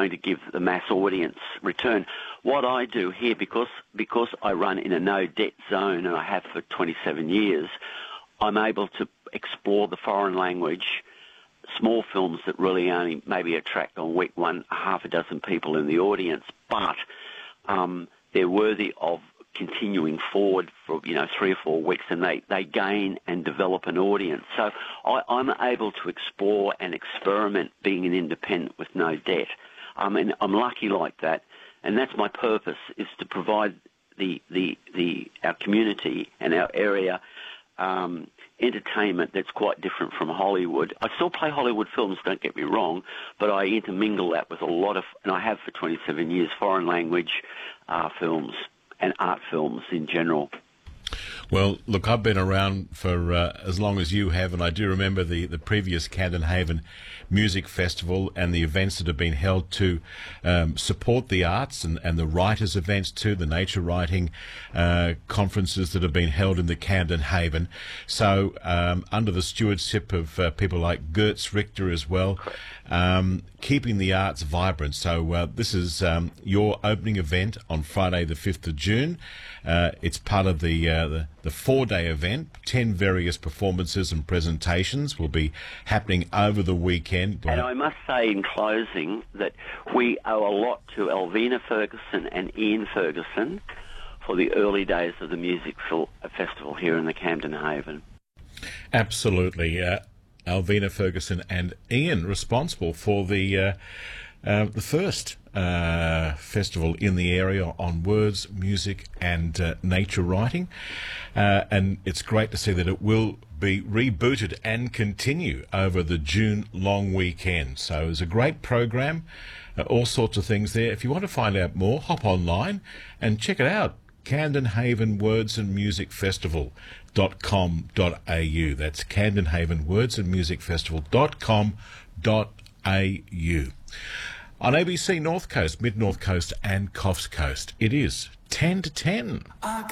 going to give the mass audience return. What I do here, because I run in a no-debt zone, and I have for 27 years, I'm able to explore the foreign language, small films that really only maybe attract on week one half a dozen people in the audience, but they're worthy of continuing forward for 3 or 4 weeks, and they gain and develop an audience. So I'm able to explore and experiment being an independent with no debt. And I'm lucky like that, and that's my purpose, is to provide our community and our area entertainment that's quite different from Hollywood. I still play Hollywood films, don't get me wrong, but I intermingle that with a lot of, and I have for 27 years, foreign language films and art films in general. Well, look, I've been around for as long as you have, and I do remember the previous Camden Haven Music Festival and the events that have been held to support the arts and the writers' events too, the nature writing conferences that have been held in the Camden Haven. So under the stewardship of people like Gertz Richter as well, keeping the arts vibrant. So this is your opening event on Friday the 5th of June. It's part of the 4-day event. 10 various performances and presentations will be happening over the weekend. And I must say in closing that we owe a lot to Alvina Ferguson and Ian Ferguson for the early days of the music festival here in the Camden Haven. Absolutely. Alvina Ferguson and Ian responsible for the first festival in the area on words, music and nature writing. And it's great to see that it will be rebooted and continue over the June long weekend. So it's a great program, all sorts of things there. If you want to find out more, hop online and check it out. Camden Haven Words and Music Festival.com.au. That's Camden Haven Words and Music Festival.com.au. On ABC North Coast, Mid North Coast and Coffs Coast, it is 10 to 10.